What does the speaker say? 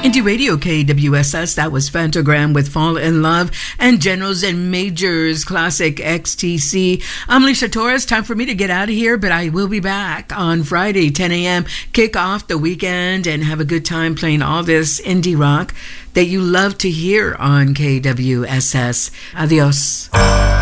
Indie Radio KWSS, that was Fantagram with Fall in Love, and Generals and Majors classic XTC. I'm Alicia Torres. Time for me to get out of here, but I will be back on Friday, 10 a.m. Kick off the weekend and have a good time playing all this indie rock that you love to hear on KWSS. Adios.